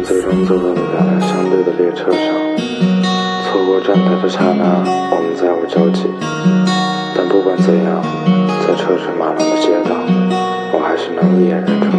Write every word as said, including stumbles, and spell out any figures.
们最终走到了两辆相对的列车上，错过站台的刹那，我们再无交集。但不管怎样，在车水马龙的街道，我还是能一眼认出